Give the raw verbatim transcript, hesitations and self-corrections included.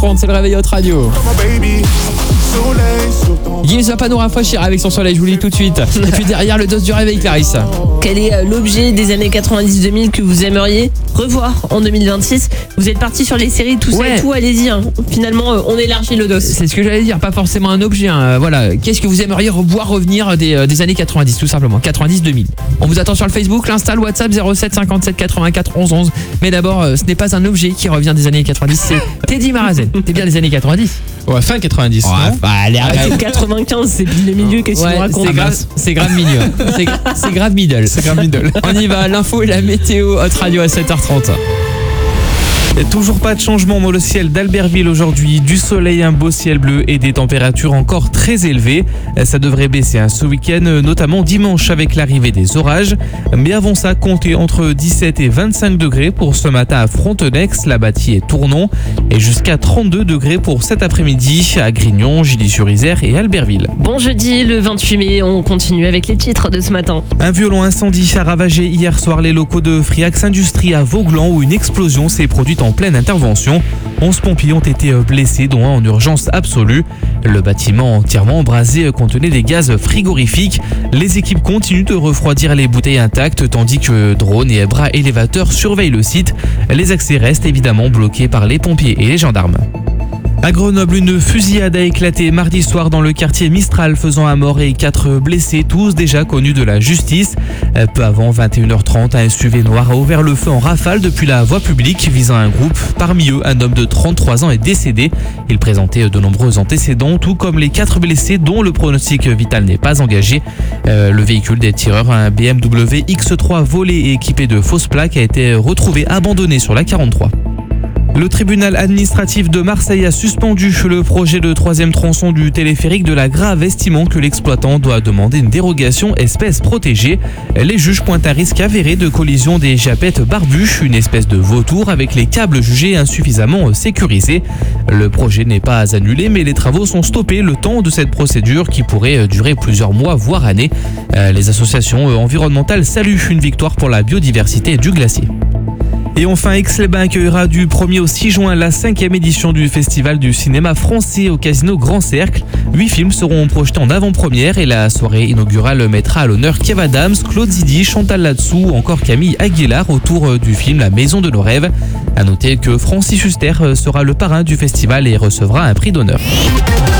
trente, c'est le réveil Hot Radio. Gims va pas nous rafraîchir avec son soleil, je vous le dis tout de suite. Et puis derrière le dos du réveil, Clarisse. Quel est l'objet des années quatre-vingt-dix deux mille que vous aimeriez revoir en deux mille vingt-six? Vous êtes parti sur les séries, tout Ouais. ça et tout, allez-y. Hein. Finalement, on élargit le dos. C'est ce que j'allais dire, pas forcément un objet. Hein. Voilà, qu'est-ce que vous aimeriez revoir revenir des, euh, des années quatre-vingt-dix, tout simplement, quatre-vingt-dix deux mille. On vous attend sur le Facebook, l'Insta, le WhatsApp zéro sept cinquante-sept quatre-vingt-quatre onze onze. Mais d'abord, euh, ce n'est pas un objet qui revient des années quatre-vingt-dix, c'est Teddy Marazen. T'es bien des années quatre-vingt-dix? Ouais, fin quatre-vingt-dix, Ouais, non bah, allez, Ah, arrête. c'est quatre-vingt-quinze, c'est pile le milieu, qu'est-ce qu'il Ouais, nous raconte? c'est grave, c'est grave milieu. C'est, c'est grave middle. C'est grave middle. On y va, l'info et la météo, Hot Radio à sept heures trente. Et toujours pas de changement dans le ciel d'Albertville aujourd'hui, du soleil, un beau ciel bleu et des températures encore très élevées. Ça devrait baisser hein, ce week-end, notamment dimanche avec l'arrivée des orages. Mais avant ça, comptez entre dix-sept et vingt-cinq degrés pour ce matin à Frontenex, La Bâtie et Tournon, et jusqu'à trente-deux degrés pour cet après-midi à Grignon, Gilly-sur-Isère et Albertville. Bon jeudi, le vingt-huit mai, on continue avec les titres de ce matin. Un violent incendie a ravagé hier soir les locaux de Friax Industrie à Vauglan où une explosion s'est produite en pleine intervention. onze pompiers ont été blessés, dont un en urgence absolue. Le bâtiment entièrement embrasé contenait des gaz frigorifiques. Les équipes continuent de refroidir les bouteilles intactes tandis que drones et bras élévateurs surveillent le site. Les accès restent évidemment bloqués par les pompiers et les gendarmes. À Grenoble, une fusillade a éclaté mardi soir dans le quartier Mistral, faisant un mort et quatre blessés, tous déjà connus de la justice. Peu avant vingt et une heures trente, un S U V noir a ouvert le feu en rafale depuis la voie publique visant un groupe. Parmi eux, un homme de trente-trois ans est décédé. Il présentait de nombreux antécédents, tout comme les quatre blessés dont le pronostic vital n'est pas engagé. Euh, le véhicule des tireurs, un B M W X trois volé et équipé de fausses plaques, a été retrouvé abandonné sur la quarante-trois. Le tribunal administratif de Marseille a suspendu le projet de troisième tronçon du téléphérique de la Grave, estimant que l'exploitant doit demander une dérogation espèce protégée. Les juges pointent un risque avéré de collision des japettes barbues, une espèce de vautour avec les câbles jugés insuffisamment sécurisés. Le projet n'est pas annulé, mais les travaux sont stoppés le temps de cette procédure qui pourrait durer plusieurs mois, voire années. Les associations environnementales saluent une victoire pour la biodiversité du glacier. Et enfin, Aix-les-Bains accueillera du premier au six juin la cinquième édition du Festival du cinéma français au Casino Grand Cercle. Huit films seront projetés en avant-première et la soirée inaugurale mettra à l'honneur Kev Adams, Claude Zidi, Chantal Latsou ou encore Camille Aguilar autour du film La Maison de nos rêves. À noter que Francis Huster sera le parrain du festival et recevra un prix d'honneur.